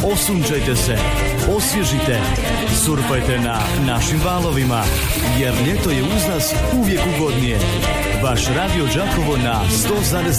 Osunčajte se, osvježite, surfajte na našim valovima, jer ljeto je uz nas uvijek ugodnije. Vaš Radio Đakovo na 100,2